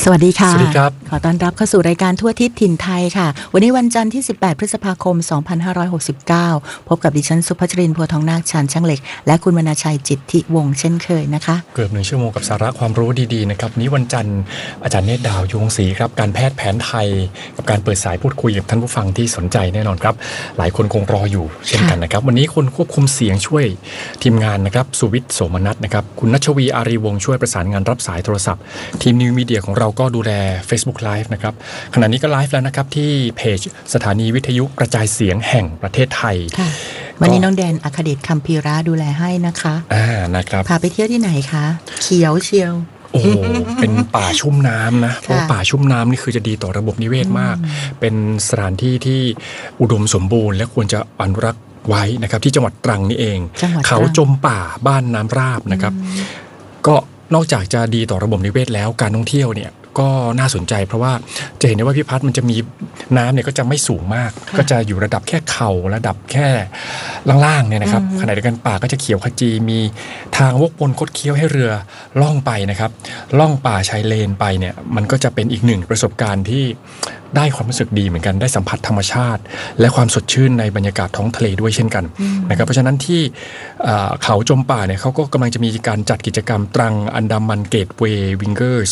สวัสดีค่ะสวัสดีครับขอต้อนรับเข้าสู่รายการทั่วทิศถิ่นไทยค่ะวันนี้วันจันทร์ที่18พฤษภาคม2569พบกับดิฉันสุภัชรินทร์พัวทองนาคชาญช่างเหล็กและคุณวรรณชัยจิตติวงศ์เช่นเคยนะคะเกือบ1 ชั่วโมงกับสาระความรู้ดีๆนะครับนี้วันจันทร์อาจารย์เนตรดาวยวงศรีครับการแพทย์แผนไทยกับการเปิดสายพูดคุยกับท่านผู้ฟังที่สนใจแน่นอนครับหลายคนคงรออยู่เช่นกันนะครับวันนี้คนควบคุมเสียงช่วยทีมงานนะครับสุวิทย์โสมนัสนะครับคุณณัชวีอารีวงศ์ช่วยประสานงานรับสายโทรศัพท์ทีมนิวมีเดียของเราก็ดูแล Facebook Live นะครับขณะนี้ก็ไลฟ์แล้วนะครับที่เพจสถานีวิทยุกระจายเสียงแห่งประเทศไทยวันนี้น้องแดนอัครเดช คัมภีระดูแลให้นะคะนะครับพาไปเที่ยวที่ไหนคะเขียวเชียวโอ้เป็นป่าชุ่มน้ำนะเพราะป่าชุ่มน้ำนี่คือจะดีต่อระบบนิเวศมากเป็นสถานที่ที่อุดมสมบูรณ์และควรจะอนุรักษ์ไว้นะครับที่จังหวัดตรังนี่เองเขาจมป่าบ้านน้ำราบนะครับก็นอกจากจะดีต่อระบบนิเวศแล้วการท่องเที่ยวเนี่ยก็น่าสนใจเพราะว่าจะเห็นได้ว่าพิพัฒน์มันจะมีน้ำเนี่ยก็จะไม่สูงมากก็จะอยู่ระดับแค่เข่าระดับแค่ล่างๆเนี่ยนะครับขณะเดียวกันป่าก็จะเขียวขจีมีทางวกวนคดเคี้ยวให้เรือล่องไปนะครับล่องป่าชายเลนไปเนี่ยมันก็จะเป็นอีกหนึ่งประสบการณ์ที่ได้ความรู้สึกดีเหมือนกันได้สัมผัสธรรมชาติและความสดชื่นในบรรยากาศท้องทะเลด้วยเช่นกันนะครับเพราะฉะนั้นที่เขาจมป่าเนี่ยเขาก็กำลังจะมีการจัดกิจกรรมตรังอันดามันเกตเวย์วิงเกอร์ส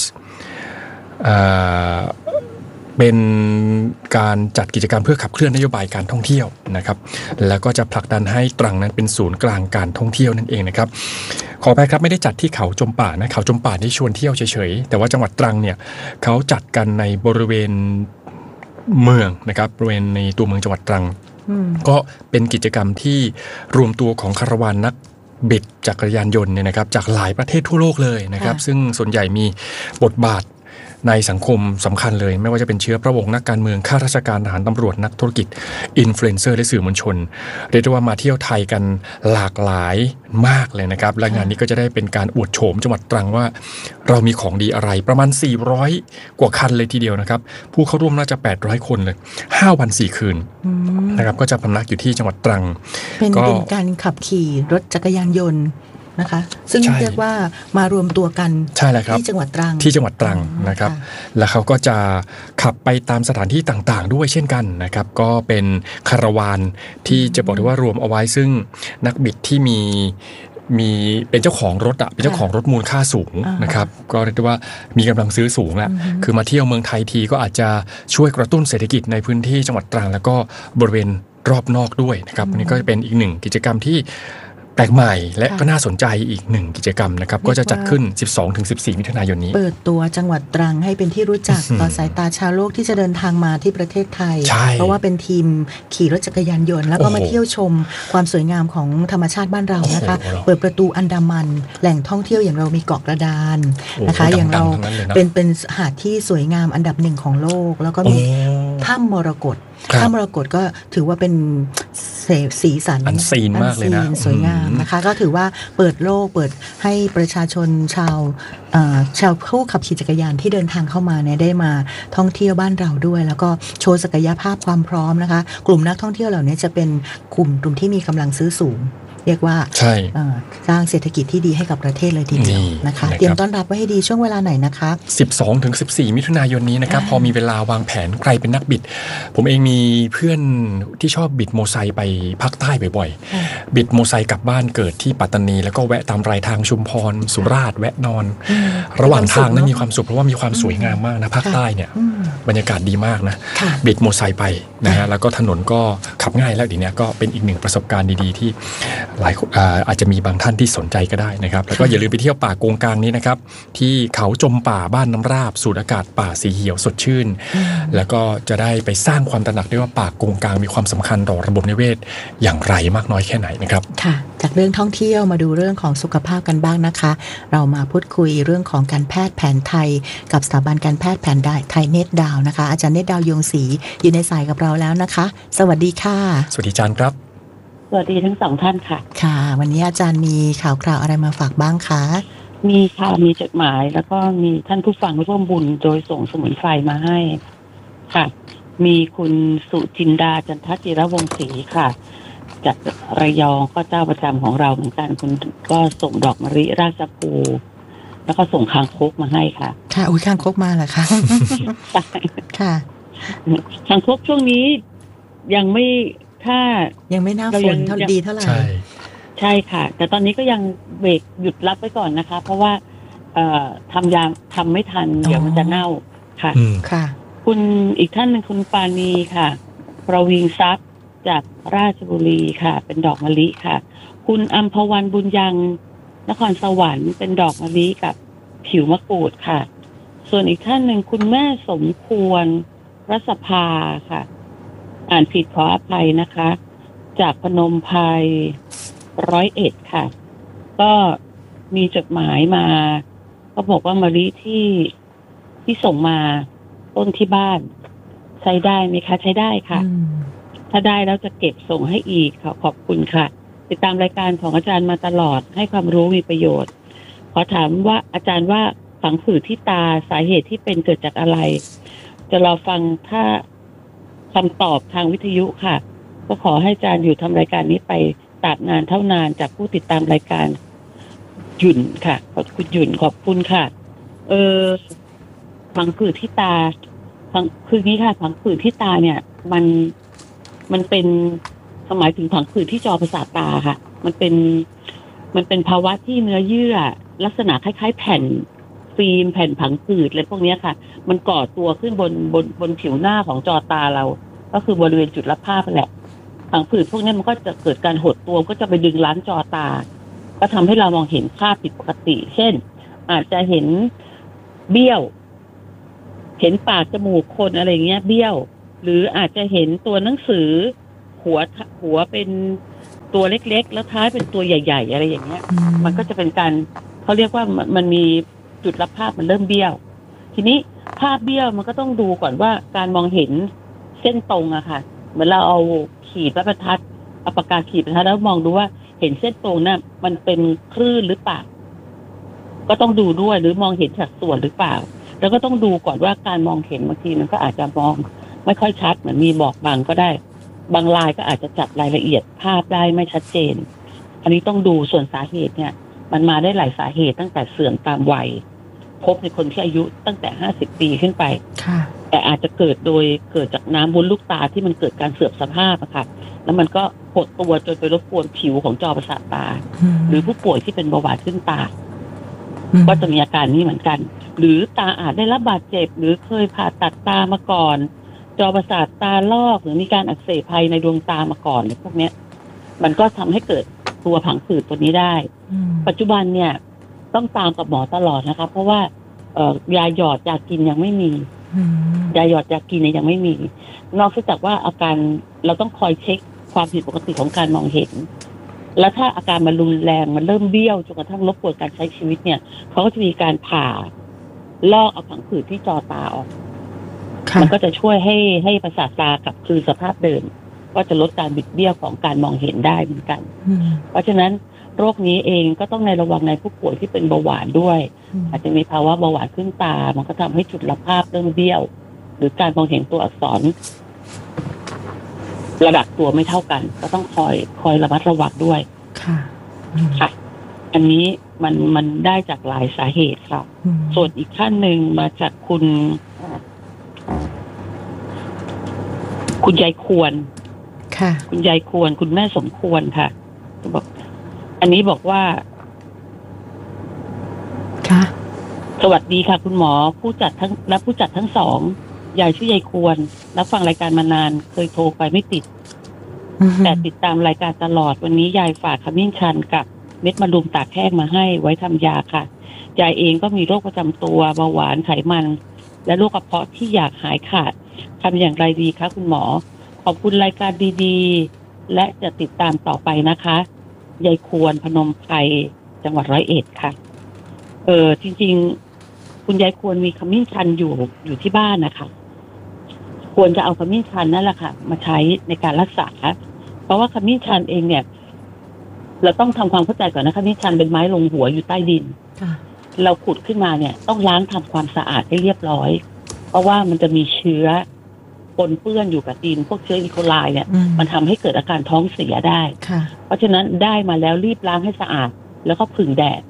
เป็นการจัดกิจกรรมเพื่อขับเคลื่อนนโยบายการท่องเที่ยวนะครับแล้วก็จะผลักดันให้ตรังนั้นเป็นศูนย์กลางการท่องเที่ยวนั่นเองนะครับขอไปครับไม่ได้จัดที่เขาจมป่านะเขาจมป่าที่ชวนเที่ยวเฉยๆแต่ว่าจังหวัดตรังเนี่ยเขาจัดกันในบริเวณเมืองนะครับบริเวณในตัวเมืองจังหวัดตรังก็เป็นกิจกรรมที่รวมตัวของคาราวานนักบิดจักรยานยนต์เนี่ยนะครับจากหลายประเทศทั่วโลกเลยนะครับซึ่งส่วนใหญ่มีบทบาทในสังคมสำคัญเลยไม่ว่าจะเป็นเชื้อพระวงศ์นักการเมืองข้าราชการทหารตำรวจนักธุรกิจอินฟลูเอนเซอร์และสื่อมวลชนเรียกได้ว่ามาเที่ยวไทยกันหลากหลายมากเลยนะครับและงานนี้ก็จะได้เป็นการอวดโฉมจังหวัดตรังว่าเรามีของดีอะไรประมาณ400กว่าคันเลยทีเดียวนะครับผู้เข้าร่วมน่าจะ800คนเลย5 วัน 4 คืนนะครับก็จะพำนักอยู่ที่จังหวัดตรังเป็นการขับขี่รถจักรยานยนต์นะคะซึ่งเรียกว่ามารวมตัวกันที่จังหวัดตรังนะครับแล้วเขาก็จะขับไปตามสถานที่ต่างๆด้วยเช่นกันนะครับก็เป็นคาราวานที่จะบอกได้ว่ารวมเอาไว้ซึ่งนักบิดที่มีเป็นเจ้าของรถเป็นเจ้าของรถมูลค่าสูงนะครับก็เรียกได้ว่ามีกำลังซื้อสูงแหละคือมาเที่ยวเมืองไทยทีก็อาจจะช่วยกระตุ้นเศรษฐกิจในพื้นที่จังหวัดตรังแล้วก็บริเวณรอบนอกด้วยนะครับนี่ก็จะเป็นอีกหนึ่งกิจกรรมที่แปลกใหม่และก็น่าสนใจอีกหนึ่งกิจกรรมนะครับก็จะจัดขึ้น 12-14 มิถุนายนนี้เปิดตัวจังหวัดตรังให้เป็นที่รู้จักต่อสายตาชาวโลกที่จะเดินทางมาที่ประเทศไทยเพราะว่าเป็นทีมขี่รถจักรยานยนต์แล้วก็มาเที่ยวชมความสวยงามของธรรมชาติบ้านเรานะคะเปิดประตูอันดามันแหล่งท่องเที่ยวอย่างเรามีเกาะกระดานนะคะอย่างเราเป็นหาดที่สวยงามอันดับ1ของโลกแล้วก็มีถ้ำมรกตก็ถือว่าเป็นสีสันอันซีนมากเลยนะสวยงามนะคะก็ถือว่าเปิดโลกเปิดให้ประชาชนชาวผู้ขับขี่จักรยานที่เดินทางเข้ามาเนี่ยได้มาท่องเที่ยวบ้านเราด้วยแล้วก็โชว์ศักยภาพความพร้อมนะคะกลุ่มนักท่องเที่ยวเหล่านี้จะเป็นกลุ่มที่มีกำลังซื้อสูงเรียกว่าสร้างเศรษฐกิจที่ดีให้กับประเทศเลยทีเดียวนะคะเตรียมต้อนรับไว้ให้ดีช่วงเวลาไหนนะคะ 12-14 มิถุนายนนี้นะครับพอมีเวลาวางแผนใครเป็นนักบิดผมเองมีเพื่อนที่ชอบบิดโมไซค์ไปภาคใต้บ่อยๆบิดโมไซค์กลับบ้านเกิดที่ปัตตานีแล้วก็แวะตามรายทางชุมพรสุราษฎร์แวะนอนระหว่างทางนั้นมีความสุขเพราะว่ามีความสวยงามมากนะภาคใต้เนี่ยบรรยากาศดีมากนะบิดโมไซค์ไปนะฮะแล้วก็ถนนก็ขับง่ายแล้วดีเนี้ยก็เป็นอีกหนึ่งประสบการณ์ดีๆที่หลายอาจจะมีบางท่านที่สนใจก็ได้นะครับแล้วก็อย่าลืมไปเที่ยวป่าโกงกางนี้นะครับที่เขาจมป่าบ้านน้ำราบสูดอากาศป่าสีเขียวสดชื่นแล้วก็จะได้ไปสร้างความตระหนักได้ว่าป่าโกงกางมีความสำคัญต่อระบบนิเวศอย่างไรมากน้อยแค่ไหนนะครับค่ะจากเรื่องท่องเที่ยวมาดูเรื่องของสุขภาพกันบ้างนะคะเรามาพูดคุยเรื่องของการแพทย์แผนไทยกับสถาบันการแพทย์แผนไทยเนตรดาวนะคะอาจารย์เนตรดาวยวงศรีอยู่ในสายกับเราแล้วนะคะสวัสดีค่ะสวัสดีอาจารย์ครับสวัสดีทั้งสองท่านค่ะค่ะวันนี้อาจารย์มีข่าวคราวอะไรมาฝากบ้างคะมีค่ะมีจดหมายแล้วก็มีท่านผู้ฟังร่วมบุญโดยส่งสมุนไพรมาให้ค่ะมีคุณสุจินดาจันทจิรวงศ์ศรีค่ะจากระยองก็เจ้าประจำของเราเหมือนกันคุณก็ส่งดอกมะลิราชภูแล้วก็ส่งคางคกมาให้ค่ะค่ะอุ้ยคางคกมาเหรอคะค่ะคางคกช่วงนี้ยังไม่ถ้ายังไม่น่าฝนเท่าดีเท่าไหร่ใช่ค่ะแต่ตอนนี้ก็ยังเบรกหยุดรับไว้ก่อนนะคะเพราะว่าทำไม่ทันเดี๋ยวมันจะเน่าค่ะค่ะคุณอีกท่านหนึ่งคุณปานีค่ะประวิงทรัพย์จากราชบุรีค่ะเป็นดอกมะลิค่ะคุณอัมพวันบุญยังนครสวรรค์เป็นดอกมะลิกับผิวมะกรูดค่ะส่วนอีกท่านหนึ่งคุณแม่สมควรรัศภาค่ะอ่านผิดขออภัยนะคะจากพนมไพร101ค่ะก็มีจดหมายมาก็บอกว่ามะลิที่ส่งมาต้นที่บ้านใช้ได้ไหมคะใช้ได้ค่ะถ้าได้แล้วจะเก็บส่งให้อีกค่ะขอบคุณค่ะติดตามรายการของอาจารย์มาตลอดให้ความรู้มีประโยชน์ขอถามว่าอาจารย์ว่าฝังผืดที่ตาสาเหตุที่เป็นเกิดจากอะไรจะรอฟังถ้าคำตอบทางวิทยุค่ะก็ขอให้อาจารย์อยู่ทำรายการนี้ไปตราบนานเท่านานจากผู้ติดตามรายการหยุ่นค่ะขอบคุณหยุ่นขอบคุณค่ะผังผืดที่ตาคืองี้ค่ะผังผืดที่ตาเนี่ยมันเป็นหมายถึงผังผืดที่จอประสาทตาค่ะมันเป็นภาวะที่เนื้อเยื่อลักษณะคล้ายๆแผ่นฟิล์มแผ่นผังผืดอะไรพวกนี้ค่ะมันก่อตัวขึ้นบนผิวหน้าของจอตาเราก็คือบริเวณจุดรับภาพแหละผังผืดพวกนี้มันก็จะเกิดการหดตัวก็จะไปดึงล้านจอตาก็ทำให้เรามองเห็นภาพผิดปกติเช่นอาจจะเห็นเบี้ยวเห็นปากจมูกคนอะไรเงี้ยเบี้ยวหรืออาจจะเห็นตัวหนังสือหัวเป็นตัวเล็กๆแล้วท้ายเป็นตัวใหญ่ๆอะไรอย่างเงี้ยมันก็จะเป็นการเขาเรียกว่ามันมีจุดรับภาพมันเริ่มเบี้ยวทีนี้ภาพเบี้ยวมันก็ต้องดูก่อนว่าการมองเห็นเส้นตรงอะค่ะเหมือนเราเอาขีดบรรทัดเอาปากกาขีดบรรทัดแล้วมองดูว่าเห็นเส้นตรงน่ะมันเป็นคลื่นหรือเปล่าก็ต้องดูด้วยหรือมองเห็นสัดส่วนหรือเปล่าแล้วก็ต้องดูก่อนว่าการมองเห็นบางทีมันก็อาจจะมองไม่ค่อยชัดเหมือนมีบอกบางก็ได้บางรายก็อาจจะจับรายละเอียดภาพได้ไม่ชัดเจนอันนี้ต้องดูส่วนสาเหตุเนี่ยมันมาได้หลายสาเหตุตั้งแต่เสื่อมตามวัยพบในคนที่อายุตั้งแต่50 ปีขึ้นไปแต่อาจจะเกิดจากน้ำบนลูกตาที่มันเกิดการเสื่อมสภาพอะค่ะแล้วมันก็หดตัวจนไปรบกวนผิวของจอประสาทตาหรือผู้ป่วยที่เป็นเบาหวานขึ้นตาก็จะมีอาการนี้เหมือนกันหรือตาอาจได้รับบาดเจ็บหรือเคยผ่าตัดตามาก่อนจอประสาทตาลอกหรือมีการอักเสบภายในดวงตามาก่อนเนี่ยพวกนี้มันก็ทำให้เกิดตัวผังผืดตัวนี้ได้ปัจจุบันเนี่ยต้องตามกับหมอตลอดนะคะเพราะว่ายาหยอดยากินยังไม่มียาหยอดยากินเนี่ยยังไม่มีนอกจากว่าอาการเราต้องคอยเช็คความผิดปกติของการมองเห็นแล้วถ้าอาการมันรุนแรงมันเริ่มเบี้ยวจนกระทั่งรบกวนการใช้ชีวิตเนี่ยเขาก็จะมีการผ่าลอกเอาผังผืดที่จอตาออกมันก็จะช่วยให้ประสาทตากลับคืนสภาพเดิมก็จะลดการบิดเบี้ยวของการมองเห็นได้เหมือนกันเพราะฉะนั้นโรคนี้เองก็ต้องในระวังในผู้ป่วยที่เป็นเบาหวานด้วยอาจจะมีภาวะเบาหวานขึ้นตามันก็ทำให้จุดรับภาพเริ่มเบี้ยวหรือการมองเห็นตัวอักษรระดับตัวไม่เท่ากันก็ต้องคอยระมัดระวังด้วยค่ะอันนี้มันได้จากหลายสาเหตุค่ะส่วนอีกท่านหนึ่งมาจากคุณยายควรค่ะคุณยายควรคุณแม่สมควรค่ะบอกอันนี้บอกว่าค่ะสวัสดีค่ะคุณหมอผู้จัดทั้งสองยายชื่อยายควรรับฟังรายการมานานเคยโทรไปไม่ติดแต่ติดตามรายการตลอดวันนี้ยายฝากขมิ้นชันกับเม็ดมะรุมตากแห้งมาให้ไว้ทำยาค่ะยายเองก็มีโรคประจำตัวเบาหวานไขมันและโรคกระเพาะที่อยากหายขาดทำอย่างไรดีคะคุณหมอขอบคุณรายการดีๆและจะติดตามต่อไปนะคะยายควรพนมไพรจังหวัด101ค่ะจริงๆคุณยายควรมีขมิ้นชันอยู่ที่บ้านนะคะควรจะเอาขมิ้นชันนั่นแหละค่ะมาใช้ในการรักษาเพราะว่าขมิ้นชันเองเนี่ยเราต้องทำความเข้าใจก่อนนะขมิ้นชันเป็นไม้ลงหัวอยู่ใต้ดินเราขุดขึ้นมาเนี่ยต้องล้างทำความสะอาดให้เรียบร้อยเพราะว่ามันจะมีเชื้อปนเปื้อนอยู่กับดินพวกเชื้ออีโคไลเนี่ยมันทำให้เกิดอาการท้องเสียได้เพราะฉะนั้นได้มาแล้วรีบล้างให้สะอาดแล้วก็ผึ่งแดด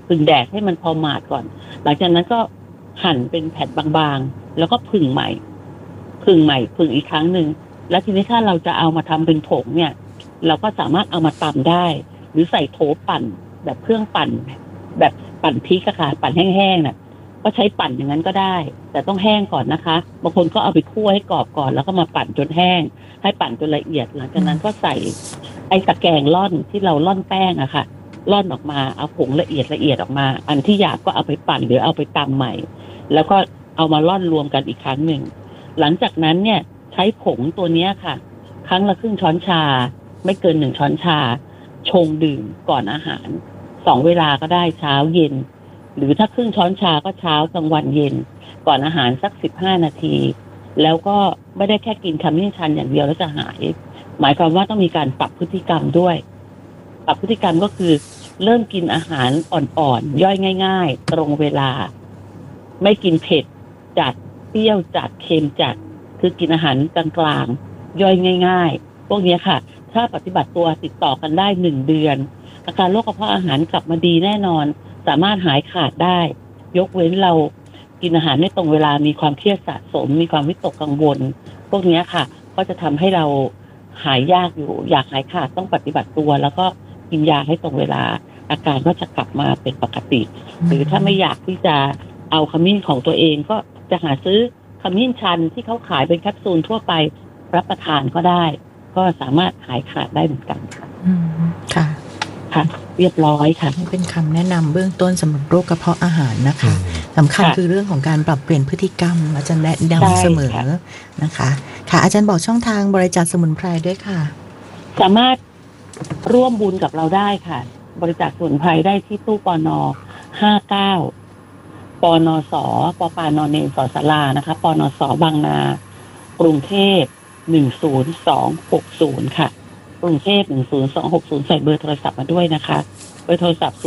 แดดให้มันพอหมาดก่อนหลังจากนั้นก็หั่นเป็นแผ่นบางๆแล้วก็ผึ่งใหม่ผึ่งอีกครั้งหนึ่งแล้วทีนี้ถ้าเราจะเอามาทำเป็นผงเนี่ยเราก็สามารถเอามาตำได้หรือใส่โถปั่นแบบเครื่องปั่นแบบปั่นพริกอะค่ะปั่นแห้งๆน่ะก็ใช้ปั่นอย่างนั้นก็ได้แต่ต้องแห้งก่อนนะคะบางคนก็เอาไปคั่วให้กรอบก่อนแล้วก็มาปั่นจนแห้งให้ปั่นจนละเอียดหลังจากนั้นก็ใส่ไอ้ตะแกรงร่อนที่เราร่อนแป้งอะค่ะร่อนออกมาเอาผงละเอียดออกมาอันที่หยาบก็เอาไปปั่นหรือเอาไปตำใหม่แล้วก็เอามาร่อนรวมกันอีกครั้งหนึ่งหลังจากนั้นเนี่ยใช้ผงตัวนี้ค่ะครั้งละครึ่งช้อนชาไม่เกิน1 ช้อนชาชงดื่มก่อนอาหาร2 เวลาก็ได้เช้าเย็นหรือถ้าครึ่งช้อนชาก็เช้ากลางวันเย็นก่อนอาหารสัก15 นาทีแล้วก็ไม่ได้แค่กินขมิ้นชันอย่างเดียวแล้วจะหายหมายความว่าต้องมีการปรับพฤติกรรมด้วยปรับพฤติกรรมก็คือเริ่มกินอาหารอ่อนๆย่อยง่ายๆตรงเวลาไม่กินเผ็ดจัดเปรี้ยวจัดเค็มจัดคือกินอาหารกลางๆย่อยง่ายๆพวกนี้ค่ะถ้าปฏิบัติตัวติดต่อกันได้1 เดือนอาการโรคกระเพาะอาหารกลับมาดีแน่นอนสามารถหายขาดได้ยกเว้นเรากินอาหารไม่ตรงเวลามีความเครียดสะสมมีความวิตกกังวลพวกนี้ค่ะก็จะทำให้เราหายยากอยู่อยากหายขาดต้องปฏิบัติตัวแล้วก็กินยาให้ตรงเวลาอาการก็จะกลับมาเป็นปกติหรือถ้าไม่อยากที่จะเอาขมิ้นของตัวเองก็จะหาซื้อขมิ้นชันที่เขาขายเป็นแคปซูลทั่วไปรับประทานก็ได้ก็สามารถหายขาดได้เหมือนกันค่ะค่ะค่ะเรียบร้อยค่ะนี่เป็นคำแนะนำเบื้องต้นสำหรับโรคกระเพาะอาหารนะคะสำคัญคือเรื่องของการปรับเปลี่ยนพฤติกรรมอาจารย์แนะนำเสมอนะคะค่ะอาจารย์บอกช่องทางบริจาคสมุนไพรด้วยค่ะสามารถร่วมบุญกับเราได้ค่ะบริจาคสมุนไพรได้ที่ตู้ปน59ปนสปปนเนสศาลานะคะปนสบางนากรุงเทพ10260ค่ะกรุงเทพ10260ใส่เบอร์โทรศัพท์มาด้วยนะคะเบอร์โทรศัพท์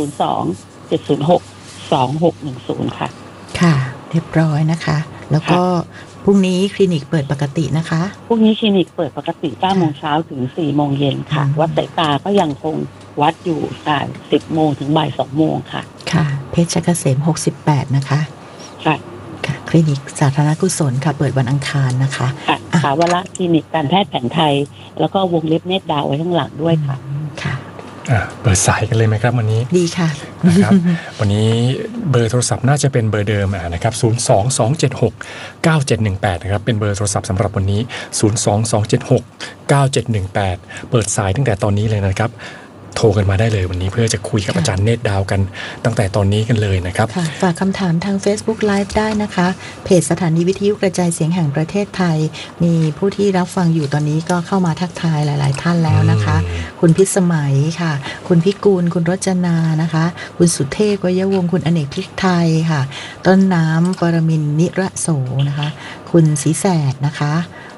02-706-2610ค่ะค่ะเรียบร้อยนะคะแล้วก็พรุ่งนี้คลินิกเปิดปกตินะคะพรุ่งนี้คลินิกเปิดปกติ 9 โมงเช้าถึง 4 โมงเย็นค่ะวัดสายตาก็ยังคงวัดอยู่ค่ะ10 โมงถึงบ่าย 2 โมงค่ะค่ะเพชรเกษม68นะคะค่ะคลินิกสาธารณกุศลค่ะเปิดวันอังคารนะคะค่ะสาวระคลินิกการแพทย์แผนไทยแล้วก็วงเล็บเนตรดาวไว้ข้างหลังด้วยค่ะค่ะเปิดสายกันเลยไหมครับวันนี้ดีค่ะนะครับวันนี้เบอร์โทรศัพท์น่าจะเป็นเบอร์เดิมนะครับ022769718นะครับเป็นเบอร์โทรศัพท์สำหรับวันนี้022769718เปิดสายตั้งแต่ตอนนี้เลยนะครับโทรกันมาได้เลยวันนี้เพื่อจะคุยกับอาจารย์เนตรดาวกันตั้งแต่ตอนนี้กันเลยนะครับฝากคำถามทาง Facebook Live ได้นะคะเพจสถานีวิทยุกระจายเสียงแห่งประเทศไทยมีผู้ที่รับฟังอยู่ตอนนี้ก็เข้ามาทักทายหลายๆท่านแล้วนะคะคุณพิสมัยค่ะคุณพิกูลคุณรจนานะคะคุณสุเทพวยวงศ์คุณอเนกพริกไทยค่ะต้นน้ำปรมินทร์นิระโสนะคะคุณศรีแสดนะคะ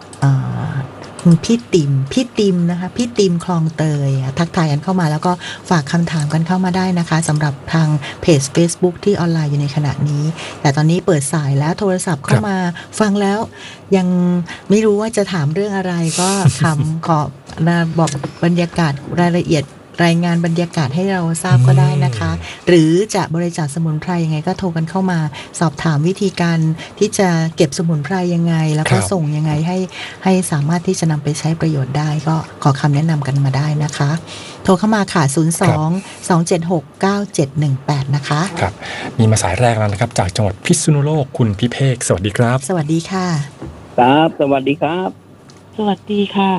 พี่ติมนะคะพี่ติมคลองเตยทักทายกันเข้ามาแล้วก็ฝากคำถามกันเข้ามาได้นะคะสำหรับทางเพจ Facebook ที่ออนไลน์อยู่ในขณะนี้แต่ตอนนี้เปิดสายแล้วโทรศัพท์เข้ามาฟังแล้วยังไม่รู้ว่าจะถามเรื่องอะไรก็ขอบอกบรรยากาศรายละเอียดรายงานบรรยากาศให้เราทราบก็ได้นะคะหรือจะบริจาคสมุนไพรยังไงก็โทรกันเข้ามาสอบถามวิธีการที่จะเก็บสมุนไพรยังไงแล้วก็ส่งยังไงให้สามารถที่จะนำไปใช้ประโยชน์ได้ก็ขอคำแนะนำกันมาได้นะคะโทรเข้ามาค่ะ02-276-9718นะคะครับมีมาสายแรกแล้วนะครับจากจังหวัดพิษณุโลกคุณพิเภกสวัสดีครับสวัสดีค่ะครับสวัสดีครับสวัสดีค่ะ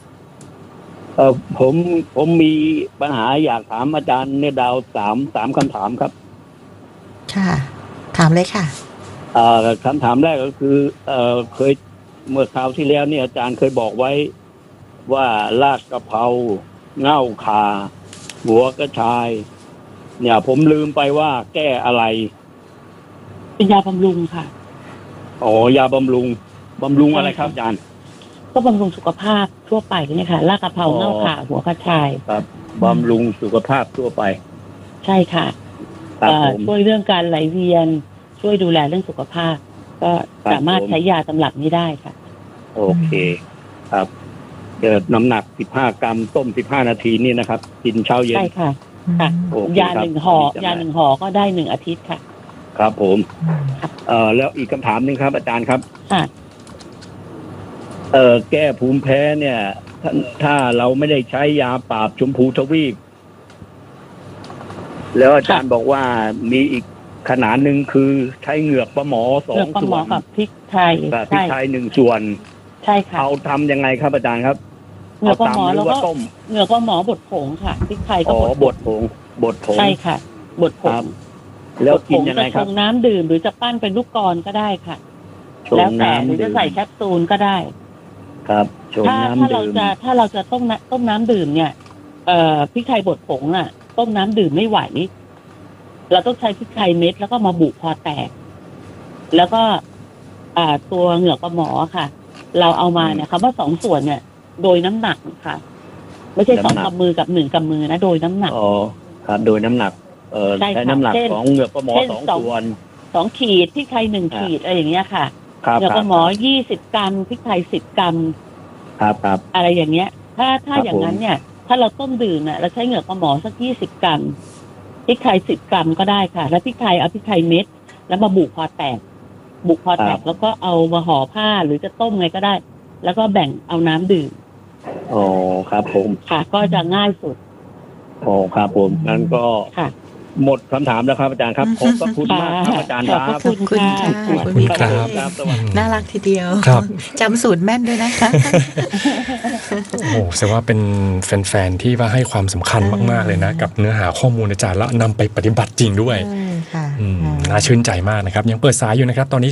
ผมมีปัญหาอยากถามอาจารย์เนี่ยดาวสามคำถามครับค่ะถามเลยค่ะคำถามแรกก็คือเคยเมื่อคราวที่แล้วเนี่ยอาจารย์เคยบอกไว้ว่ารากกะเพราเง่าข่าหัวกระชายเนี่ยผมลืมไปว่าแก้อะไรเป็นยาบำรุงค่ะยาบำรุงอะไรครับอาจารย์ก็บำรุงสุขภาพทั่วไปเนี่ยค่ะรากกะเพราเง่าข่าหัวกระชายครับบำรุงสุขภาพทั่วไปใช่ค่ะช่วยเรื่องการไหลเวียนช่วยดูแลเรื่องสุขภาพก็สามารถใช้ยาตำรับนี้ได้ค่ะโอเคครับน้ำหนัก15 กรัมต้ม15 นาทีนี่นะครับกินเช้าเย็นใช่ค่ะค่ะยา1 ห่อยา1 ห่อก็ได้1 อาทิตย์ค่ะครับผมแล้วอีกคำถามหนึ่งครับอาจารย์ครับค่ะแก้ภูมิแพ้เนี่ยถ้าเราไม่ได้ใช้ยาปราบชมพูทวีปแล้วอาจารย์บอกว่ามีอีกขนาดหนึ่งคือใช้เหงือกปลาหมอ2 ส่วนกับพริกไทย 1 ส่วนใช่ค่ะเอาทำยังไงครับอาจารย์ครับเหงือกปลาหมอแล้วก็เหงือกปลาหมอบดผงค่ะพริกไทยก็บดผงใช่ค่ะบดผงแล้วกินยังไงครับชงน้ำดื่มหรือจะปั้นเป็นลูกกลอนก็ได้ค่ะแล้วแต่หรือจะใส่แคปซูลก็ได้ครับถ้าเราจะต้มน้ำดื่มเนี่ยพริกไทยบดผงน่ะต้มน้ำดื่มไม่ไหวเราต้องใช้พริกไทยเม็ดแล้วก็มาบุพอแตกแล้วก็ตัวเหงือกปลาหมอค่ะเราเอามาเนี่ยคำว่า2 ส่วนเนี่ยโดยน้ำหนักค่ะไม่ใช่2 กำมือกับ1 กำมือนะโดยน้ำหนักครับโดยน้ำหนักใช้น้ำหนักของเหงือกปลาหมอ2 ส่วน 2 ขีดพริกไทย1 ขีดอะไรอย่างเงี้ยค่ะเหงือกปลาหมอ20 กรัมพริกไทย10 กรัมครับอะไรอย่างเงี้ยถ้าอย่างนั้นเนี่ยถ้าเราต้มดื่มเนี่ยเราใช้เหงือกปลาหมอสัก20 กรัมพริกไทย10 กรัมก็ได้ค่ะแล้วพริกไทยเอาพริกไทยเม็ดแล้วมาบุพอแตกแล้วก็เอามาห่อผ้าหรือจะต้มไงก็ได้แล้วก็แบ่งเอาน้ำดื่มครับผมค่ะก็จะง่ายสุดครับผมงั้นก็ค่ะหมดคำถามแล้วครับอาจารย์ครับขอบพระคุณมากครับอาจารย์ครับขอบคุณค่ะคุณครับน่ารักทีเดียวจำสูตรแม่นด้วยนะคะโอ้โหแสดงว่าเป็นแฟนๆที่ว่าให้ความสำคัญมากๆเลยนะกับเนื้อหาข้อมูลอาจารย์แล้วนำไปปฏิบัติจริงด้วยน่าชื่นใจมากนะครับยังเปิดสายอยู่นะครับตอนนี้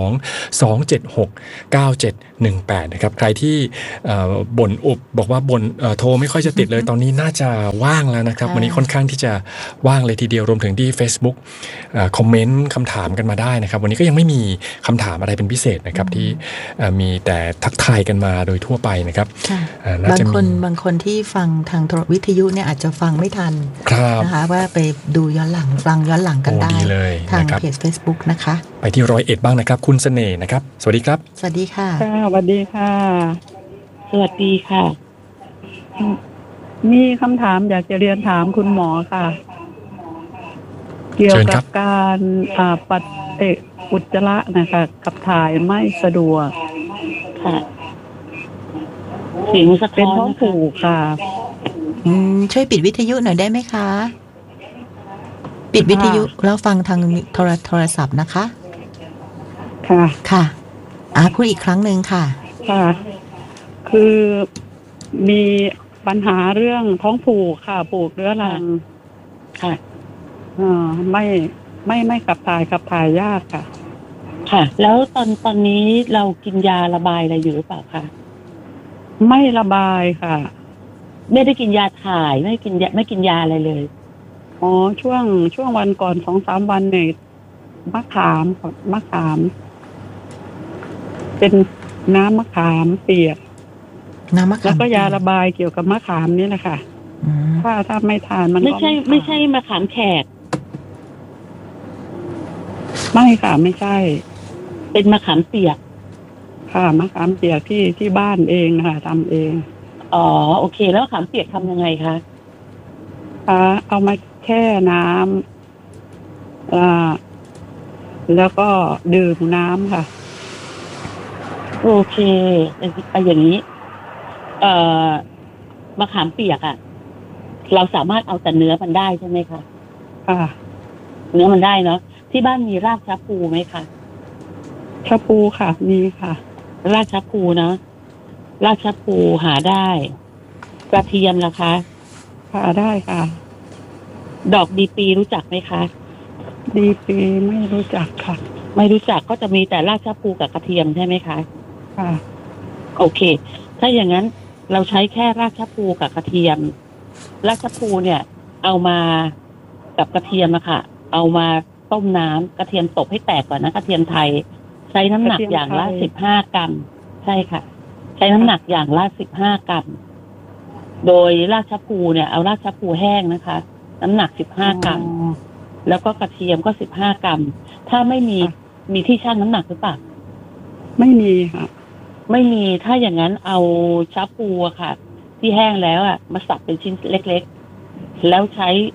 02-276-9718นะครับใครที่บ่นบอกว่าบ่นโทรไม่ค่อยจะติดเลยตอนนี้น่าจะว่างแล้วนะครับวันนี้ค่อนข้างที่จะว่างเลยทีเดียวรวมถึงที่ Facebook คอมเมนต์คำถามกันมาได้นะครับวันนี้ก็ยังไม่มีคำถามอะไรเป็นพิเศษนะครับที่มีแต่ทักทายกันมาโดยทั่วไปนะครับบางคนที่ฟังทางโทรวิทยุเนี่ยอาจจะฟังไม่ทันนะคะว่าไปดูย้อนหลังฟังย้อนหลังกันได้ทางเพจ Facebook นะคะไปที่101บ้างนะครับคุณเสน่ห์นะครับสวัสดีครับสวัสดีค่ะสวัสดีค่ะสวัสดีค่ะมีคำถามอยากจะเรียนถามคุณหมอค่ะเกี่ยวกับการปัสสาวะอุจจาระนะคะขับถ่ายไม่สะดวกค่ะเสียงสะท้อนเป็นท้องผูกค่ะช่วยปิดวิทยุหน่อยได้ไหมคะปิดวิทยุแล้วฟังทางโทรศัพท์นะคะค่ะพูดอีกครั้งหนึ่งค่ะคือมีปัญหาเรื่องท้องผูกค่ะผูกเรื้อรังค่ะไม่ขับถ่ายยากค่ะค่ะแล้วตอนนี้เรากินยาระบายอะไรอยู่หรือเปล่าคะไม่ระบายค่ะไม่ได้กินยาถ่ายไม่กินยาอะไรเลยช่วงวันก่อน 2-3 วันเนี่ยมะขามเป็นน้ำมะขามเปียกแล้วก็ยาระบายเกี่ยวกับมะขามนี่แหละค่ะถ้าไม่ทานมันไม่ใช่มะขามแขกไม่ค่ะไม่ใช่เป็นมะขามเปียกค่ะมะขามเปียกที่บ้านเองนะคะทำเองโอเคแล้วมะขามเปียกทำยังไงคะเอามาแช่น้ำแล้วก็ดื่มน้ำค่ะโอเคอย่างนี้มะขามเปียกอ่ะเราสามารถเอาแต่เนื้อมันได้ใช่ไหมคะเนื้อมันได้เนาะที่บ้านมีรากชะพูไหมคะชะพูค่ะมีค่ะรากชะพูนะรากชะพูหาได้กระเทียมล่ะคะหาได้ค่ะดอกดีปีรู้จักไหมคะดีปีไม่รู้จักค่ะไม่รู้จักก็จะมีแต่รากชะพูกับกระเทียมใช่ไหมคะค่ะโอเคถ้าอย่างนั้นเราใช้แค่รากชะพูกับกระเทียมรากชะพูเนี่ยเอามากับกระเทียมอะค่ะเอามาต้มน้ำกระเทียมตบให้แตกก่อนนะกระเทียมไทยใช้น้ำหนักอย่างละ15 กรัมใช่ค่ะใช้น้ำหนักอย่างละ15 กรัมโดยรากชะพูเนี่ยเอารากชะพูแห้งนะคะน้ำหนัก15 กรัมแล้วก็กระเทียมก็15 กรัมถ้าไม่มีที่ชั่งน้ำหนักหรือเปล่าไม่มีค่ะไม่มีถ้าอย่างนั้นเอาชะพูค่ะที่แห้งแล้วมาสับเป็นชิ้นเล็กๆแล้วใช้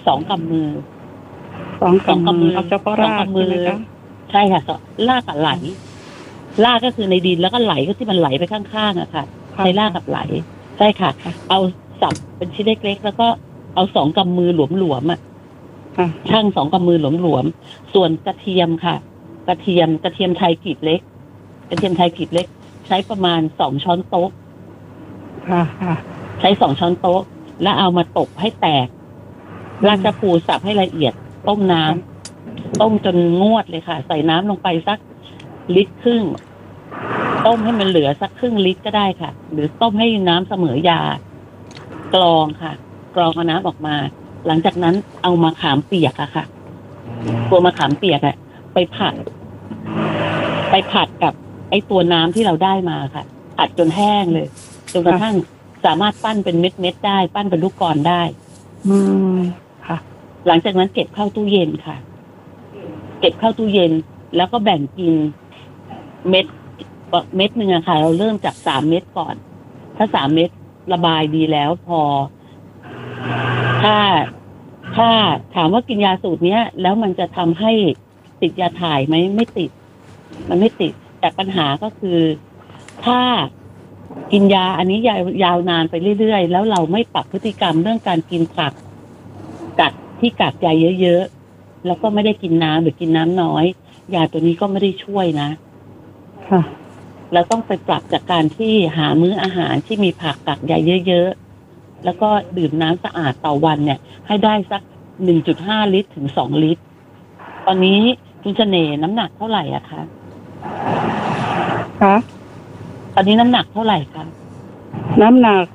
2 กำมือ 2 กำมือเอาเฉพาะรากใช่ไหมคะใช่ค่ะรากกับไหลรากก็คือในดินแล้วก็ไหลก็ที่มันไหลไปข้างๆอะค่ะใช้รากกับไหลใช่ค่ะเอาสับเป็นชิ้นเล็กๆแล้วก็เอา2 กำมือหลวมๆอะช่าง2 กำมือหลวมๆส่วนกระเทียมค่ะกระเทียมไทยกรีบเล็กกระเทียมไทยกรีบเล็กใช้ประมาณ2 ช้อนโต๊ะใช้2 ช้อนโต๊ะแล้วเอามาตบให้แตกรากชะพูสับให้ละเอียดต้มน้ำต้มจนงวดเลยค่ะใส่น้ำลงไปสัก1.5 ลิตรต้มให้มันเหลือสัก1/2 ลิตรก็ได้ค่ะหรือต้มให้น้ำเสมอยากรองค่ะกรองเอาน้ำออกมาหลังจากนั้นเอามะขามเปียกอะค่ะตัวมะขามเปียกอะไปผัดกับไอ้ตัวน้ำที่เราได้มาค่ะผัดจนแห้งเลยจนกระทั่งสามารถปั้นเป็นเม็ดได้ปั้นเป็นลูกกลอนได้ค่ะหลังจากนั้นเก็บเข้าตู้เย็นค่ะเก็บเข้าตู้เย็นแล้วก็แบ่งกินเม็ดนึงอะค่ะเราเริ่มจาก3 เม็ดก่อนถ้า3 เม็ดระบายดีแล้วพอถ้าถามว่ากินยาสูตรเนี้ยแล้วมันจะทำให้ติดยาถ่ายไหมไม่ติดมันไม่ติดแต่ปัญหาก็คือถ้ากินยาอันนี้ยาวนานไปเรื่อยๆแล้วเราไม่ปรับพฤติกรรมเรื่องการกินผักกัดที่กากใยเยอะๆแล้วก็ไม่ได้กินน้ำหรือกินน้ำน้อยยาตัวนี้ก็ไม่ได้ช่วยนะค่ะเราต้องไปปรับจากการที่หามื้ออาหารที่มีผักกากใยเยอะๆแล้วก็ดื่มน้ำสะอาดต่อวันเนี่ยให้ได้สัก 1.5 ลิตรถึง2 ลิตรตอนนี้คุณเสน่ห์น้ำหนักเท่าไหร่อะคะตอนนี้น้ำหนักเท่าไหร่คะน้ำหนัก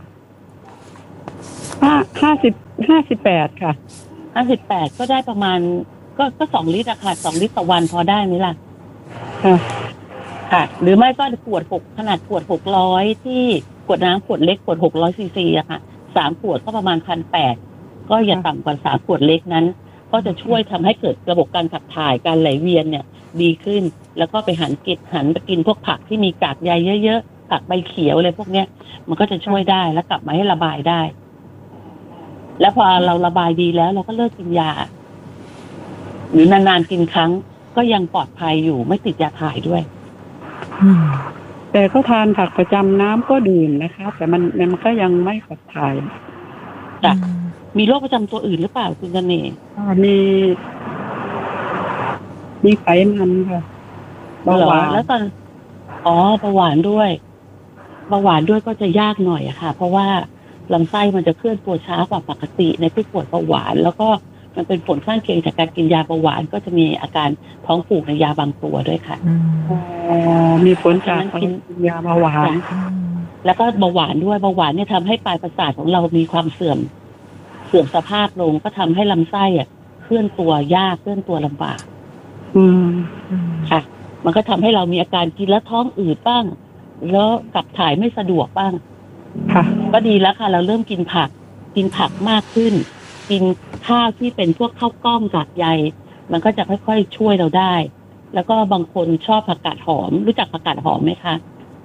58ค่ะ 58ก็ได้ประมาณก็2 ลิตรอะค่ะ2 ลิตรต่อวันพอได้ไหมล่ะค่ะหรือไม่ก็ขวดขนาดขวด600ที่ขวดน้ำขวดเล็กขวด600 ซีซีอะค่ะ3 ขวดก็ประมาณ 1,800 ก็อย่าต่ำกว่า3 ขวดเล็กนั้นก็จะช่วยทำให้เกิดระบบการขับถ่ายการไหลเวียนเนี่ยดีขึ้นแล้วก็ไปหันไปกินพวกผักที่มีกากใยเยอะๆผักใบเขียวอะไรพวกเนี้ยมันก็จะช่วยได้แล้วกลับมาให้ระบายได้แล้วพอเราระบายดีแล้วเราก็เลิกกินยาหรือนานๆกินครั้งก็ยังปลอดภัยอยู่ไม่ติดยาถ่ายด้วยแต่ก็ทานผักประจำน้ำก็ดื่มนะคะแต่มันก็ยังไม่ขับถ่ายจ้ะมีโรคประจำตัวอื่นหรือเปล่าคุณเสน่ห์มีไขมันค่ะเบาหวานแล้วตอนเบาหวานด้วยก็จะยากหน่อยอะค่ะเพราะว่าลำไส้มันจะเคลื่อนตัวช้ากว่าปกติในผู้ป่วยเบาหวานแล้วก็มันเป็นผลข้างเคียงจากการกินยาเบาหวานก็จะมีอาการท้องผูกในยาบางตัวด้วยค่ะมีผลจากกินยาเบาหวานแล้วก็เบาหวานด้วยเบาหวานเนี่ยทำให้ปลายประสาทของเรามีความเสื่อมสภาพลงก็ทำให้ลำไส้เคลื่อนตัวยากเคลื่อนตัวลำบากค่ะมันก็ทำให้เรามีอาการกินแล้วท้องอืดบ้างแล้วขับถ่ายไม่สะดวกบ้างค่ะก็ดีแล้วค่ะเราเริ่มกินผักมากขึ้นกินข้าวที่เป็นพวกข้าวกล้องกากใยมันก็จะค่อยๆช่วยเราได้แล้วก็บางคนชอบผักกาดหอมรู้จักผักกาดหอมไหมคะ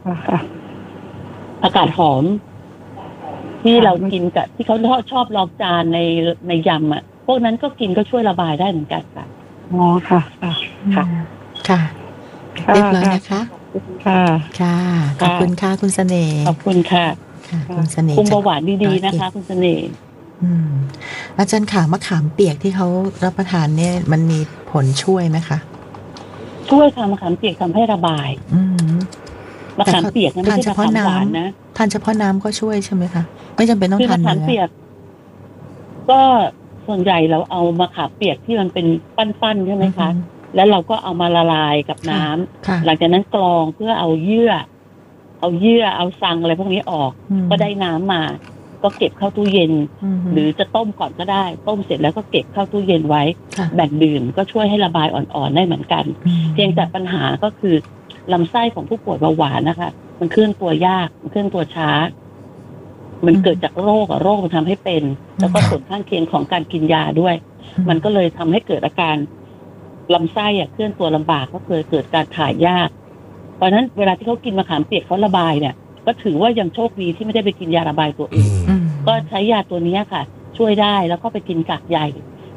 ผักกาดหอมที่เรากินกับที่เขาชอบลองจานในยำอ่ะพวกนั้นก็กินก็ช่วยระบายได้เหมือนกันค่ะค่ะค่ะเรียบร้อยนะคะค่ะขอบคุณค่ะคุณเสน่ห์ขอบคุณค่ะคุณเสน่ห์คุมเบาหวานดีๆนะคะคุณเสน่ห์อาจารย์ค่ะมะขามเปียกที่เขารับประทานเนี่ยมันมีผลช่วยไหมคะช่วยค่ะมะขามเปียกทำให้ระบายมะขามเปียกนั้นไม่ใช่มะขามหวานนะทานเฉพาะน้ำก็ช่วยใช่ไหมคะไม่จำเป็นต้องทานเนื้อมะขามเปียกก็ส่วนใหญ่เราเอามะขามเปียกที่มันเป็นปั้นๆใช่ไหมคะแล้วเราก็เอามาละลายกับน้ำหลังจากนั้นกรองเพื่อเอาเยื่อเอาซังอะไรพวกนี้ออกก็ได้น้ำมาก็เก็บเข้าตู้เย็นหรือจะต้มก่อนก็ได้ต้มเสร็จแล้วก็เก็บเข้าตู้เย็นไว้แบ่งดื่มก็ช่วยให้ระบายอ่อนๆได้เหมือนกันเพียงแต่ปัญหาก็คือลำไส้ของผู้ป่วยเบาหวานนะคะมันเคลื่อนตัวยากมันเคลื่อนตัวช้ามันเกิดจากโรคมันทำให้เป็นแล้วก็ผลข้างเคียงของการกินยาด้วยมันก็เลยทำให้เกิดอาการลำไส้เคลื่อนตัวลำบากก็เคยเกิดการถ่ายยากเพราะฉะนั้นเวลาที่เขากินมะขามเปียกเขาระบายเนี่ยก็ถือว่ายังโชคดีที่ไม่ได้ไปกินยาระบายตัวอื่นก็ใช้ยาตัวนี้ค่ะช่วยได้แล้วก็ไปกินกากใย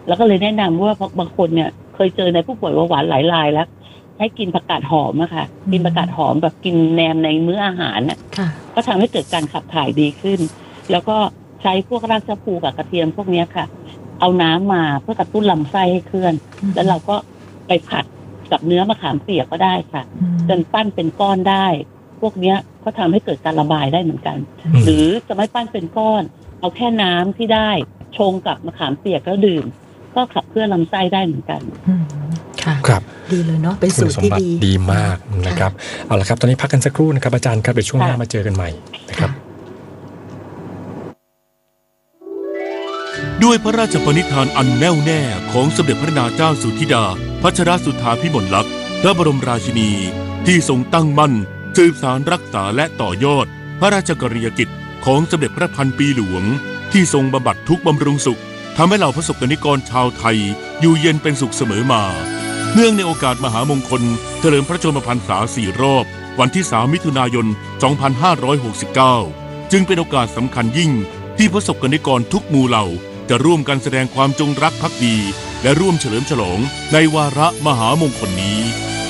แล้วก็เลยแนะนำว่าบางคนเนี่ยเคยเจอในผู้ป่วยเบาหวานหลายรายแล้วให้กินผักกาดหอมอะค่ะกินผักกาดหอมแบบกินแนมในมื้ออาหารน่ะก็ทำให้เกิดการขับถ่ายดีขึ้นแล้วก็ใช้พวกรากชะพูกับกระเทียมพวกนี้ค่ะเอาน้ำมาเพื่อกระตุ้นลำไส้ให้เคลื่อนแล้วเราก็ไปผัดกับเนื้อมะขามเปียกก็ได้ค่ะจนปั้นเป็นก้อนได้พวกนี้ก็ทำให้เกิดการระบายได้เหมือนกันหรือจะไม่ปั้นเป็นก้อนเอาแค่น้ำที่ได้ชงกับมะขามเปียกแล้วดื่มก็ขับเคลื่อนลำไส้ได้เหมือนกันค่ะครับดีเลยเนาะเป็นสูตรที่ดีมากนะครับเอาละครับตอนนี้พักกันสักครู่นะครับอาจารย์ครับเดี๋ยวช่วงหน้ามาเจอกันใหม่นะครับด้วยพระราชปณิธานอันแน่วแน่ของสมเด็จพระนางเจ้าสุธิดาพัชรสุธาพิมลลักษณ์พระบรมราชินีที่ทรงตั้งมั่นสืบสานรักษาและต่อยอดพระราชกรณียกิจของสมเด็จพระพันปีหลวงที่ทรงบำบัดทุกข์บำรุงสุขทำให้เหล่าประสบกนิกรชาวไทยอยู่เย็นเป็นสุขเสมอมาเนื่องในโอกาสมหามงคลเฉลิมพระชนมพรรษา4 รอบวันที่3 มิถุนายน 2569จึงเป็นโอกาสสำคัญยิ่งที่ประสบกนิกรทุกหมู่เหล่าจะร่วมกันแสดงความจงรักภักดีและร่วมเฉลิมฉลองในวาระมหามงคลนี้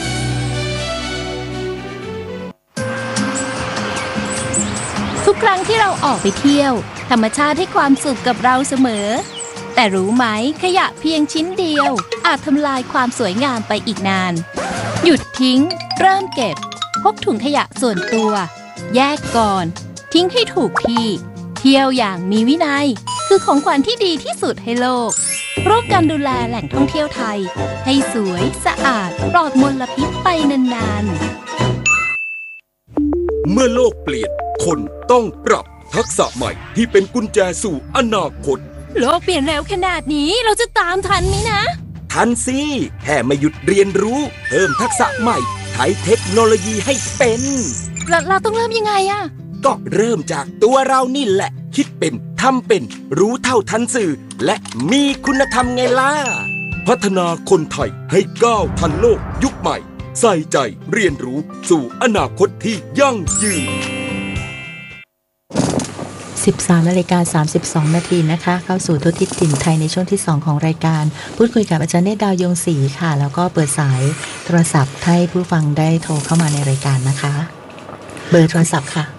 ทุกครั้งที่เราออกไปเที่ยวธรรมชาติให้ความสุขกับเราเสมอแต่รู้ไหมขยะเพียงชิ้นเดียวอาจทำลายความสวยงามไปอีกนานหยุดทิ้งเริ่มเก็บพกถุงขยะส่วนตัวแยกก่อนทิ้งให้ถูกที่เที่ยวอย่างมีวินัยคือของขวัญที่ดีที่สุดให้โลกร่วมกันดูแลแหล่งท่องเที่ยวไทยให้สวยสะอาดปลอดมลพิษไปนานๆเมื่อโลกเปลี่ยนคนต้องปรับทักษะใหม่ที่เป็นกุญแจสู่อนาคตโลกเปลี่ยนแล้วขนาดนี้เราจะตามทันไหมนะทันสิแค่ไม่หยุดเรียนรู้เพิ่มทักษะใหม่ใช้เทคโนโลยีให้เป็นเราต้องเริ่มยังไงอะก็เริ่มจากตัวเรานี่แหละคิดเป็นทำเป็นรู้เท่าทันสื่อและมีคุณธรรมไงล่ะพัฒนาคนไทยให้ก้าวทันโลกยุคใหม่ใส่ใจเรียนรู้สู่อนาคตที่ยั่งยืน 13:32 นาทีนะคะเข้าสู่ทุกทิศถิ่นไทยในช่วงที่2ของรายการพูดคุยกับอาจารย์เนตรดาวยงศรีค่ะแล้วก็เปิดสายโทรศัพท์ให้ผู้ฟังได้โทรเข้ามาในรายการนะคะเบอร์โทรศัพท์ค่ะ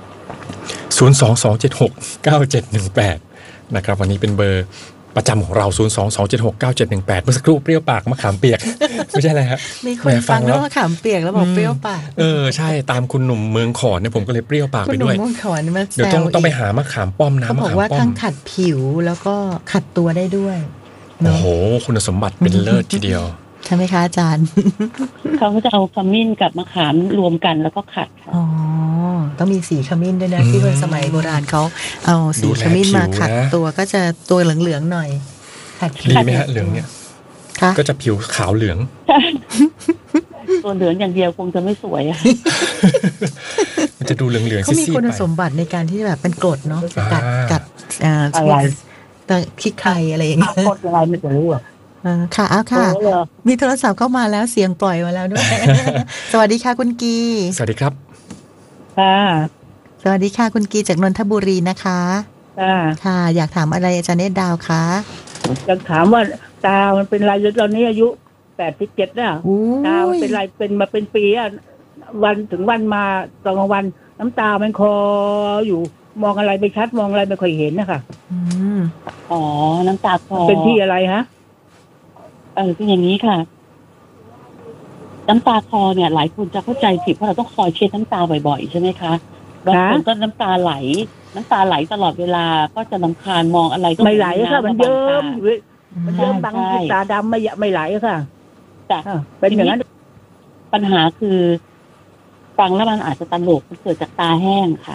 022769718นะครับวันนี้เป็นเบอร์ประจำของเรา022769718เมื่อสักครู่เปรี้ยวปากมะขามเปียกไม่ใช่อะไรครับมีคนฟังแล้วมะขามเปียกแล้วบอกเปรี้ยวปากใช่ตามคุณหนุ่มเมืองขอนเนี่ยผมก็เลยเปรี้ยวปากไปด้วยคุณหนุ่มเมืองขอนมาแซวเดี๋ยวต้องไปหามะขามป้อมน้ำมะขามป้อมเขาบอกว่าทั้งขัดผิวแล้วก็ขัดตัวได้ด้วยโอ้โหคุณสมบัติเป็นเลิศทีเดียวใช่ไหมคะอาจารย์เขาก็จะเอาขมิ้นกับมะขามรวมกันแล้วก็ขัดอ๋อต้องมีสีขมิ้นด้วยนะที่คนสมัยโบราณเขาเอาสีขมิ้นมาขัดตัวก็จะตัวเหลืองๆหน่อยขัดดีไหมฮะเหลืองเนี่ยก็จะผิวขาวเหลืองตัวเหลืองอย่างเดียวคงจะไม่สวยอะมันจะดูเหลืองๆเขามีคุณสมบัติในการที่แบบเป็นกรดเนาะกัดอะไรแต่ขี้ใครอะไรอย่างเงี้ยกรดอะไรไม่รู้อ่ะค่ะเอาค่ะมีโทรศัพท์เข้ามาแล้วเสียงปล่อยมาแล้วด้วยสวัสดีค่ะคุณกีสวัสดีครับค่ะสวัสดีค่ะคุณกีจากนนทบุรีนะคะค่ะอยากถามอะไรอาจารย์เนตรดาวคะอยากถามว่าตามันเป็นไรตอนนี้อายุ87แล้วตามันเป็นไรเป็นมาเป็นปีอ่ะวันถึงวันมาตอนกลางวันน้ำตามันคออยู่มองอะไรไม่ชัดมองอะไรไม่ค่อยเห็นนะคะอ๋อน้ำตาคอเป็นที่อะไรฮะเป็นอย่างนี้ค่ะน้ำตาคอเนี่ยหลายคนจะเข้าใจผิดเพราะเราต้องคอยเช็ดน้ำตาบ่อยๆใช่ไหมคะบางคนก็น้ำตาไหลตลอดเวลาก็จะรำคาญมองอะไรก็ไม่ไหลค่ะมันเยิ้มบังตาดำไม่ไหลค่ะแต่เป็นอย่างนั้นปัญหาคือฟังแล้วมันอาจจะตลกมันเกิดจากตาแห้งค่ะ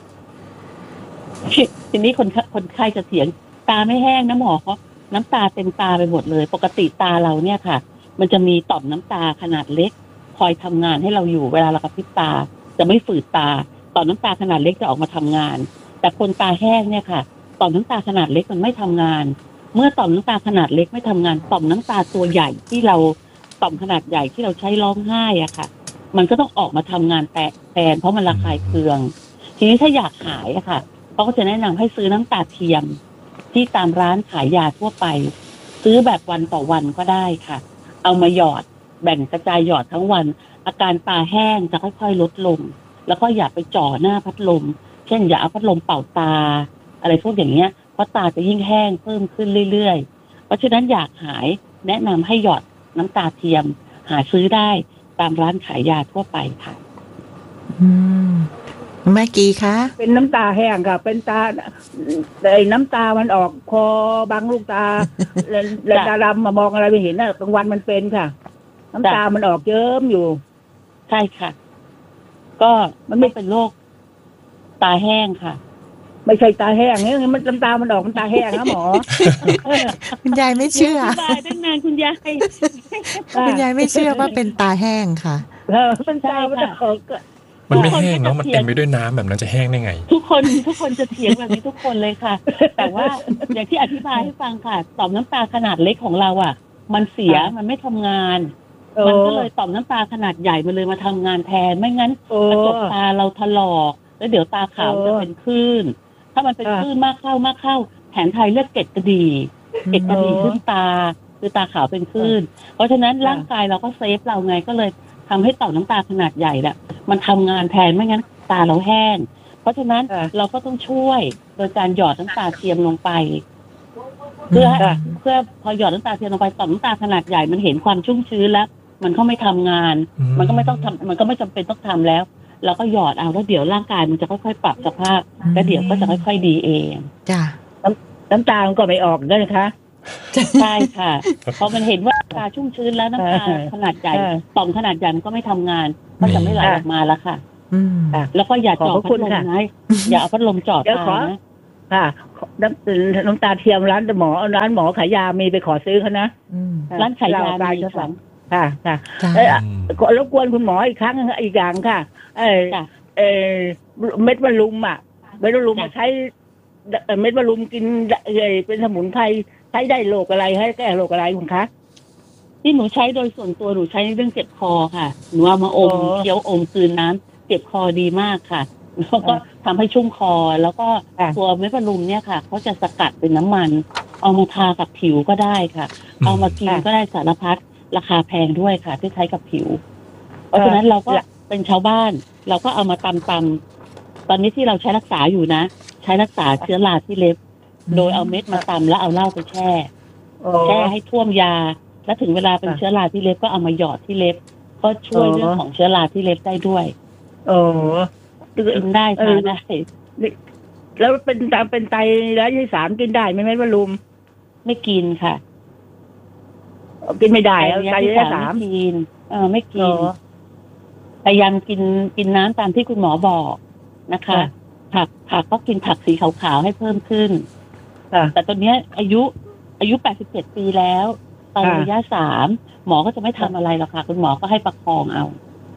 ทีนี้คนไข้จะเถียงตาไม่แห้งนะหมอเขาน้ำตาเต็มตาไปหมดเลยปกติตาเราเนี่ยค่ะมันจะมีต่อมน้ำตาขนาดเล็กคอยทำงานให้เราอยู่เวลาเรากระพริบตาจะไม่ฝืดตาต่อมน้ำตาขนาดเล็กจะออกมาทำงานแต่คนตาแห้งเนี่ยค่ะต่อมน้ำตาขนาดเล็กมันไม่ทำงานเมื่อต่อมน้ำตาขนาดเล็กไม่ทำงานต่อมน้ำตาตัวใหญ่ที่เราต่อมขนาดใหญ่ที่เราใช้ร้องไห้อ่ะค่ะมันก็ต้องออกมาทำงานแทนเพราะมันระคายเคืองทีนี้ถ้าอยากหายอะค่ะเขาก็จะแนะนำให้ซื้อน้ำตาเทียมที่ตามร้านขายยาทั่วไปซื้อแบบวันต่อวันก็ได้ค่ะเอามาหยอดแบ่งกระจายหยอดทั้งวันอาการตาแห้งจะค่อยๆลดลงแล้วก็อย่าไปจ่อหน้าพัดลมเช่นอย่าเอาพัดลมเป่าตาอะไรพวกอย่างเงี้ยเพราะตาจะยิ่งแห้งเพิ่มขึ้นเรื่อยๆเพราะฉะนั้นอยากหายแนะนำให้หยอดน้ำตาเทียมหาซื้อได้ตามร้านขายยาทั่วไปค่ะแม่กีคะเป็นน้ำตาแห้งค่ะเป็นตาไอ้น้ำตามันออกคอบางลูกตาแล้วตาดำมามองอะไรไม่เห็นนะกลางวันมันเป็นค่ะน้ำตามันออกเยิ้มอยู่ใช่ค่ะก็มันไม่เป็นโรคตาแห้งค่ะไม่ใช่ตาแห้งเนี่ยมันน้ำตามันออกมันตาแห้งนะหมอคุณยายไม่เชื่อตั้งนานคุณยายไม่เชื่อว่าเป็นตาแห้งค่ะมันตามันออกมันไม่แห้งเนาะมันเต็มไปด้วยน้ำแบบนั้นจะแห้งได้ไงทุกคนจะเถียงแบบนี้ทุกคนเลยค่ะแต่ว่าอย่างที่อธิบายให้ฟังค่ะต่อมน้ำตาขนาดเล็กของเราอ่ะมันเสียมันไม่ทำงานมันก็เลยต่อมน้ำตาขนาดใหญ่มันเลยมาทำงานแทนไม่งั้นกระจกตาเราถลอกแล้วเดี๋ยวตาขาวจะเป็นคลื่นถ้ามันเป็นคลื่นมากเข้าแผนไทยเรียกเกล็ดกระดี่ขึ้นตาคือตาขาวเป็นคลื่นเพราะฉะนั้นร่างกายเราก็เซฟเราไงก็เลยทำให้ต่อมน้ำตาขนาดใหญ่แหละมันทำงานแทนไม่งั้นตาเราแห้งเพราะฉะนั้นเราก็ต้องช่วยโดยการหยอดน้ำตาเทียมลงไปเพื่อพอหยอดน้ำตาเทียมลงไปต่อมน้ำตาขนาดใหญ่มันเห็นความชุ่มชื้นแล้วมันก็ไม่ทำงานมันก็ไม่ต้องทำมันก็ไม่จำเป็นต้องทำแล้วเราก็หยอดเอาแล้วเดี๋ยวร่างกายมันจะค่อยๆปรับสภาพแล้วเดี๋ยวก็จะค่อยๆดีเองจ้ะน้ำตามันก็ไม่ออกได้นะคะใช่ค่ะพอมันเห็นว่าตาชุ่มชื้นแล้วน้ำตาขนาดใหญ่ต่อมขนาดใหญ่มันก็ไม่ทำงานก็จะไม่ไหลออกมาแล้วค่ะแล้วก็อย่าจ่อพัดลมนะอย่าเอาพัดลมจ่อตานะค่ะน้ำตาเทียมร้านหมอขายยามีไปขอซื้อเขานะร้านขายยามีค่ะรบกวนคุณหมออีกครั้งอีกอย่างค่ะเม็ดมะรุมเม็ดมะรุมใช้เม็ดมะรุมกินเป็นสมุนไพรใช้ได้โรคอะไรให้แก้โรคอะไรคุณคะที่หนูใช้โดยส่วนตัวหนูใช้เรื่องเจ็บคอค่ะหนูเอามาอมเคี้ยวอมคืนน้ำเจ็บคอดีมากค่ะแล้วก็ทำให้ชุ่มคอแล้วก็ตัวเม็ดมะรุมเนี่ยค่ะเขาจะสกัดเป็นน้ำมันเอามาทากับผิวก็ได้ค่ะเอามากินก็ได้สารพัดราคาแพงด้วยค่ะที่ใช้กับผิวเพราะฉะนั้นเราก็เป็นชาวบ้านเราก็เอามาตำตอนนี้ที่เราใช้รักษาอยู่นะใช้รักษาเชื้อราที่เล็บโดยเอาเม็ดมาตำแล้วเอาเหล้าไปแช่ให้ท่วมยาแล้วถึงเวลาเป็นเชื้อราที่เล็บก็เอามาหยอดที่เล็บก็ช่วยเรื่องของเชื้อราที่เล็บได้ด้วยกินได้ทานได้แล้วเป็นไตแล้วที่3กินได้ไหมแม่ว่าลุมไม่กินค่ะกินไม่ได้ไตที่3 กินไม่กินพยายามกินน้ำตามที่คุณหมอบอกนะคะผักก็กินผักสีขาวๆให้เพิ่มขึ้นแต่ตอนนี้อายุ87ปีแล้วไตระยะ3หมอก็จะไม่ทำอะไรหรอกค่ะคุณหมอก็ให้ประคองเอา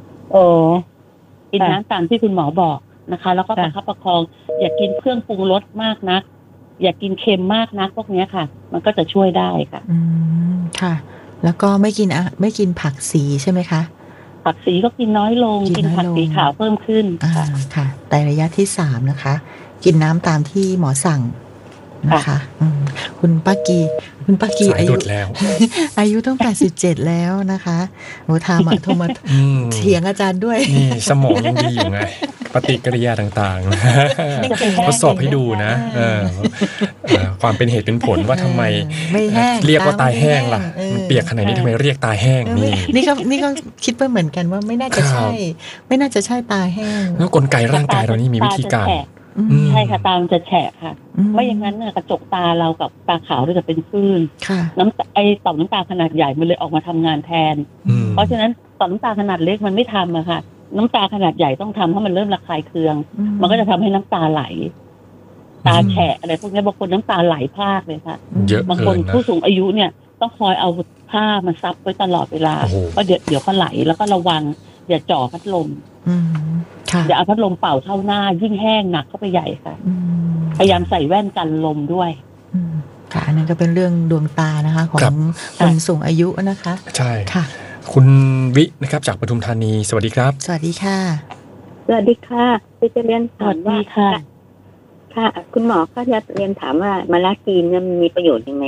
กินน้ำตามที่คุณหมอบอกนะคะแล้วก็ประคับประคองอย่ากินเครื่องปรุงรสมากนักอย่ากินเค็มมากนักพวกนี้ค่ะมันก็จะช่วยได้ค่ะค่ะแล้วก็ไม่กินผักสีใช่ไหมคะผักสีก็กินน้อยลงกินผักสีขาวเพิ่มขึ้นค่ะแต่ระยะที่3นะคะกินน้ำตามที่หมอสั่งนะคะคุณป้ากีอายุต้อง87แล้วนะคะโอ้โทรมาเถียงอาจารย์ด้วยนี่สมองยังดีอยู่ไงปฏิกิริยาต่างๆทดสอบให้ดูนะความเป็นเหตุเป็นผลว่าทำไมเรียกว่าตายแห้งล่ะมันเปียกขนาดนี้ทำไมเรียกตายแห้งนี่ก็คิดไปเหมือนกันว่าไม่น่าจะใช่ตาแห้งแล้วกลไกร่างกายเรานี่มีวิธีการใช่ค่ะตามันจะแฉะค่ะไม่อย่างนั้นกระจกตาเรากับตาขาวจะเป็นคลื่นต่อมน้ำตาขนาดใหญ่มันเลยออกมาทำงานแทนเพราะฉะนั้นต่อมน้ำตาขนาดเล็กมันไม่ทำอะค่ะน้ำตาขนาดใหญ่ต้องทำเพราะมันเริ่มระคายเคืองมันก็จะทำให้น้ำตาไหลตาแฉะอะไรพวกนี้บางคนน้ำตาไหลพรากเลยค่ะบางคนผู้สูงอายุเนี่ยต้องคอยเอาผ้ามาซับไว้ตลอดเวลาเพราะเดี๋ยวก็ไหลแล้วก็ระวังอย่าจ่อพัดลมอย่าเอาพัดลมเป่าเข้าหน้ายิ่งแห้งหนักเข้าไปใหญ่ค่ะพยายามใส่แว่นกันลมด้วยค่ะอันนั้นก็เป็นเรื่องดวงตานะคะของคนสูงอายุนะคะใช่ค่ะคุณวินะครับจากปทุมธานีสวัสดีครับสวัสดีค่ะสวัสดีค่ะจะเรียนถามว่าค่ะคุณหมอก็จะเรียนถามว่ามะระกรีนมีประโยชน์ยังไง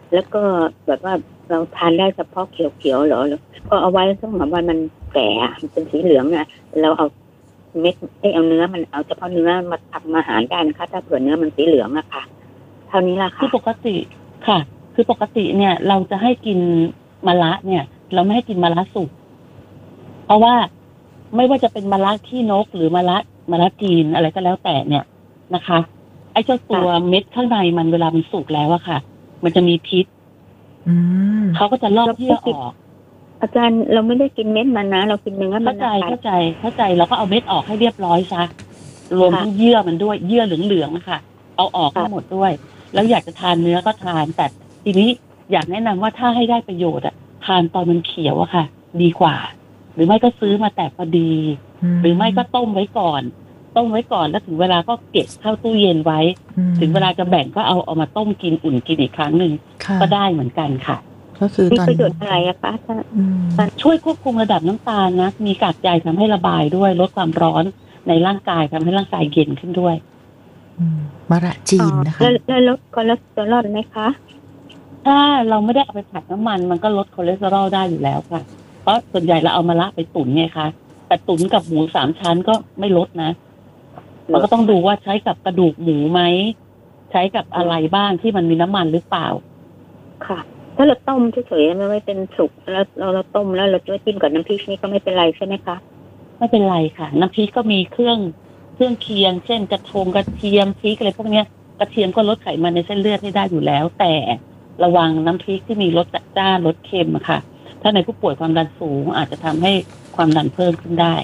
แล้วก็แบบว่าเราทานได้เฉพาะเขียวๆเหรอพอเอาไว้สักประมาณมันแก่มันเป็นสีเหลืองอ่ะเราเอาเม็ดเอาเนื้อมันเอาเฉพาะเนื้อมาทำอาหารได้นะคะถ้าเผื่อเนื้อมันสีเหลืองอะค่ะเท่านี้ละค่ะคือปกติค่ะคือปกติเนี่ยเราจะให้กินมะระเนี่ยเราไม่ให้กินมะระสุกเพราะว่าไม่ว่าจะเป็นมะระขี้นกหรือมะระจีนอะไรก็แล้วแต่เนี่ยนะคะไอ้เจ้าตัวเม็ดข้างในมันเวลามันสุกแล้วอะค่ะมันจะมีพิษเขาก็จะลอกเยื่อออกอาจารย์เราไม่ได้กินเม็ดมันนะเรากินเนื้อมันเข้าใจเราก็เอาเม็ดออกให้เรียบร้อยซะรวมทั้งเยื่อมันด้วยเยื่อเหลืองๆนะคะเอาออกให้หมดด้วยแล้วอยากจะทานเนื้อก็ทานแต่ทีนี้อยากแนะนำว่าถ้าให้ได้ประโยชน์อะทานตอนมันเขียวอะค่ะดีกว่าหรือไม่ก็ซื้อมาแต่พอดีหรือไม่ก็ต้มไว้ก่อนแล้วถึงเวลาก็เก็บเข้าตู้เย็นไว้ถึงเวลาจะแบ่งก็เอามาต้มกินอุ่นกินอีกครั้งหนึ่งก็ได้เหมือนกันค่ะก็คือมีประโยชน์อะไรอะคะช่วยควบคุมระดับน้ำตาลนะมีกากใยทำให้ระบายด้วยลดความร้อนในร่างกายทำให้ร่างกายเย็นขึ้นด้วยมะระจีนนะคะแล้วลดคอเลสเตอรอลไหมคะถ้าเราไม่ได้เอาไปผัดน้ำมันก็ลดคอเลสเตอรอลได้อยู่แล้วค่ะเพราะส่วนใหญ่เราเอามะระไปตุ๋นไงคะแต่ตุ๋นกับหมู3 ชั้นก็ไม่ลดนะเราก็ต้องดูว่าใช้กับกระดูกหมูไหมใช้กับอะไรบ้างที่มันมีน้ำมันหรือเปล่าค่ะถ้าเราต้มเฉยๆไม่เป็นสุกแล้วเราต้มแล้วเราจะจิ้มกับน้ำพริกนี่ก็ไม่เป็นไรใช่ไหมคะไม่เป็นไรค่ะน้ำพริกก็มีเครื่องเคียงเช่นกระเทียมพริกอะไรพวกนี้กระเทียมก็ลดไขมันในเส้นเลือดให้ได้อยู่แล้วแต่ระวังน้ำพริกที่มีรสจัดจ้านรสเค็มอะค่ะถ้าในผู้ป่วยความดันสูงอาจจะทำให้ความดันเพิ่มขึ้นได้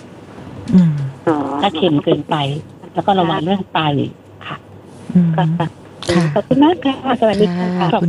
ถ้าเค็มเกินไปแล้วก็ระวังเรื่องไตค่ะขอบคุณมากค่ะสวัสดีค่ะ